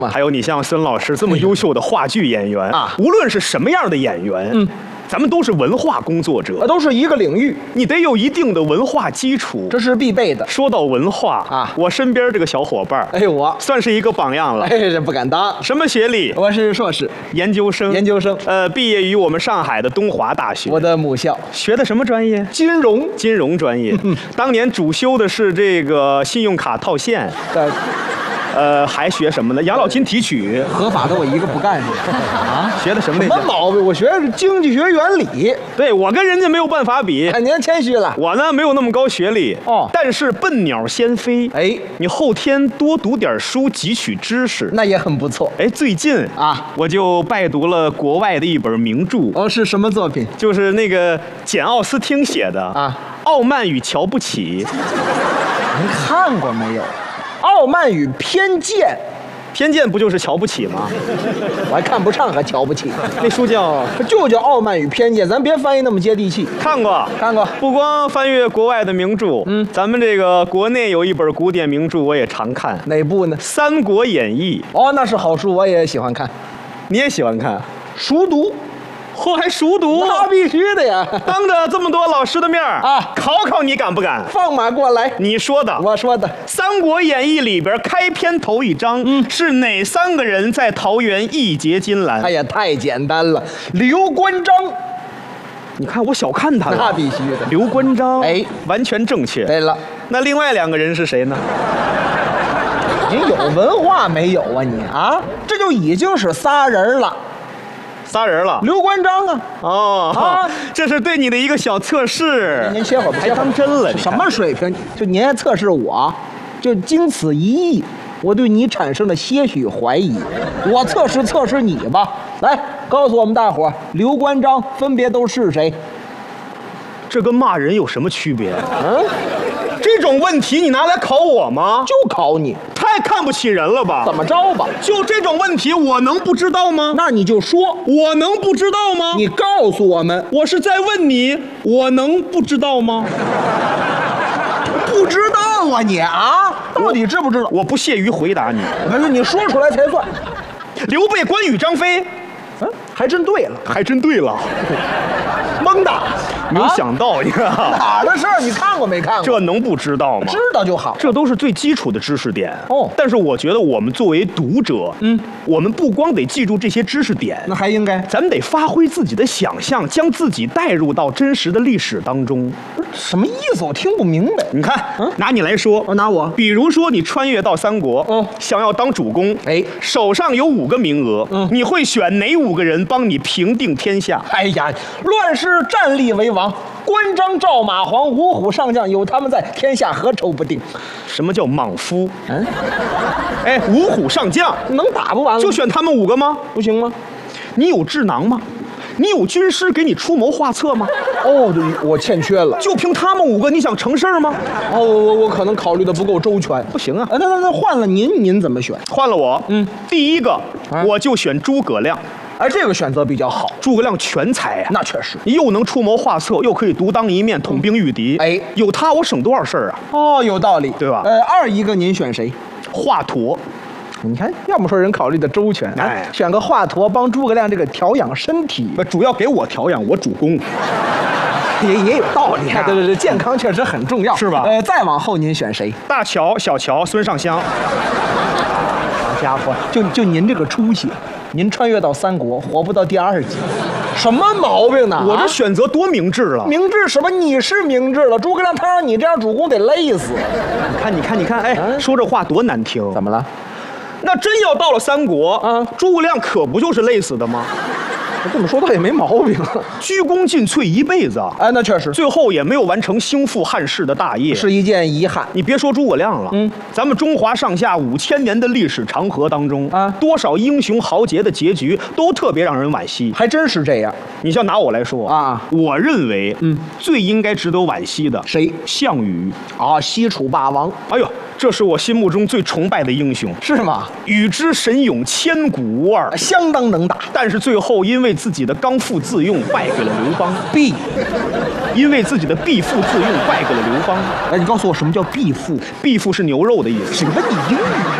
还有你像孙老师这么优秀的话剧演员啊， 无论是什么样的演员，咱们都是文化工作者， 都是一个领域， 你得有一定的文化基础， 这是必备的。 说到文化啊， 我身边这个小伙伴， 哎，我算是一个榜样了。 哎，这不敢当。 什么学历？ 我是硕士研究生。 研究生。 毕业于我们上海的东华大学。 我的母校。 学的什么专业？ 金融。 金融专业。当年主修的是这个信用卡套现。还学什么呢？养老金提取。 合法的我一个不干是啊？ 学的什么？ 什么毛病？我学的是经济学原理。 对，我跟人家没有办法比。 哎，您谦虚了。 我呢没有那么高学历哦， 但是笨鸟先飞。 哎， 你后天多读点书，汲取知识， 那也很不错。 哎，最近啊， 我就拜读了国外的一本名著。 哦，是什么作品？ 就是那个简·奥斯汀写的啊， 《傲慢与瞧不起》。 您看过没有？傲慢与偏见。 偏见不就是瞧不起吗？ 我还看不上，还瞧不起。 那书叫就叫《傲慢与偏见》，咱别翻译那么接地气。 看过， 看过。 不光翻阅国外的名著，咱们这个国内有一本古典名著，我也常看。 哪部呢？ 《三国演义》。 哦，那是好书，我也喜欢看。 你也喜欢看？ 熟读。 嚯，还熟读？ 那必须的呀！ 当着这么多老师的面啊， 考考你敢不敢？ 放马过来！ 你说的， 我说的。《 三国演义》里边开篇头一章，是哪3个人在桃园义结金兰？ 哎呀，太简单了，刘关张。 你看我小看他了。 那必须的。 刘关张， 哎， 完全正确。 对了， 那另外2个人是谁呢？ 你有文化没有啊你啊？这就已经是仨人了。 仨人了， 刘关张啊！ 哦啊，这是对你的一个小测试。 您歇会儿吧， 还当真了？ 什么水平？就您还测试我，就经此一役，我对你产生了些许怀疑。我测试你吧，来告诉我们大伙儿，刘关张分别都是谁？ 这跟骂人有什么区别？这种问题你拿来考我吗？ 就考你， 太看不起人了吧？ 怎么着吧？ 就这种问题，我能不知道吗？ 那你就说， 我能不知道吗？ 你告诉我们， 我是在问你，我能不知道吗？ 不知道啊你啊，到底知不知道？ 我不屑于回答你。 不是你说出来才算。 刘备、关羽、张飞， 还真对了， 还真对了。 蒙的， 没有想到，你看哪儿的事儿？你看过没看过？ 这能不知道吗？ 知道就好， 这都是最基础的知识点哦。 但是我觉得我们作为读者，我们不光得记住这些知识点， 那还应该， 咱们得发挥自己的想象，将自己带入到真实的历史当中。 什么意思？我听不明白。 你看，拿你来说， 拿我， 比如说你穿越到三国，想要当主公， 哎， 手上有5个名额，你会选哪5个人帮你平定天下？ 哎呀，乱世战力为王，关张赵马黄五虎上将，有他们在，天下何愁不定？ 什么叫莽夫？哎，五虎上将能打不完了？ 就选他们5个吗？ 不行吗？ 你有智囊吗？你有军师给你出谋划策吗？ 哦，对，我欠缺了。 就凭他们5个，你想成事儿吗？ 哦，我可能考虑的不够周全。 不行啊！ 那换了您怎么选？ 换了我，第一个我就选诸葛亮。 而这个选择比较好。 诸葛亮全才啊， 那确实， 又能出谋划策，又可以独当一面，统兵御敌。 哎， 有他我省多少事儿啊？ 哦，有道理， 对吧？ 二一个您选谁？ 华佗。 你看，要么说人考虑的周全， 哎， 选个华佗帮诸葛亮这个调养身体， 主要给我调养，我主攻， 也有道理啊。对，健康确实很重要， 是吧？ 再往后您选谁？ 大乔、小乔、孙尚香。 好家伙，就您这个出息，您穿越到三国，活不到第2集，什么毛病呢？ 我这选择多明智了！ 明智什么？你是明智了，诸葛亮他让你这样主公得累死。 你看，哎，说这话多难听！ 怎么了？ 那真要到了三国，诸葛亮可不就是累死的吗？ 这么说倒也没毛病， 鞠躬尽瘁一辈子， 哎，那确实， 最后也没有完成兴复汉室的大业， 是一件遗憾。 你别说诸葛亮了，咱们中华上下5000年的历史长河当中多少英雄豪杰的结局都特别让人惋惜， 还真是这样。 你像拿我来说啊， 我认为，最应该值得惋惜的谁？ 项羽啊，西楚霸王。 哎呦，这是我心目中最崇拜的英雄， 是吗？ 与之神勇，千古无二， 相当能打。 但是最后因为自己的刚愎自用，败给了刘邦。因为自己的必负自用，败给了刘邦。 哎，你告诉我什么叫必负？ 必负是牛肉的意思。 什么你英语？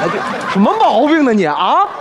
什么毛病呢你啊？